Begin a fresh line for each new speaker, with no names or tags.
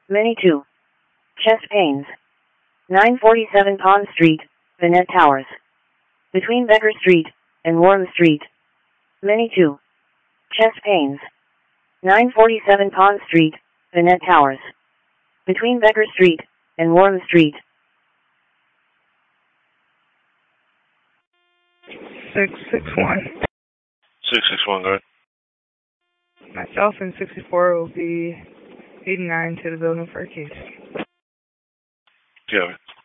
Many 2. Chest pains. 947 Pond Street, Bennett Towers. Between Becker Street and Warren Street. Many 2. Chest pains. 947 Pond Street, Bennett Towers. Between Becker Street and Warren Street.
661.
661, go ahead.
Myself and 64 will be 89 to the building for a case.
Yeah.